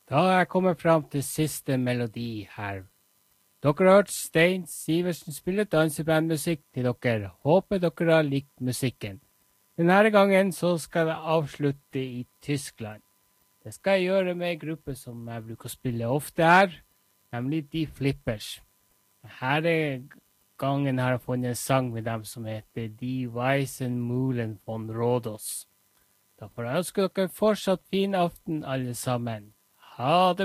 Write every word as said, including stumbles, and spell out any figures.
Da er jeg kommet frem til siste melodi her. Dere har hørt Stein Sivertsen spille dansebandmusikk til dere. Håper dere har likt musikken. Denne gangen så skal jeg avslutte i Tyskland. Det skal jeg gjøre med en gruppe som jeg bruker å spille ofte her, nemlig De Flippers. Denne gangen har jeg funnet en sang med dem som heter Die Weißen Mühlen von Rhodos. Da får jeg ønske dere fortsatt fin aften alle sammen. Ha det!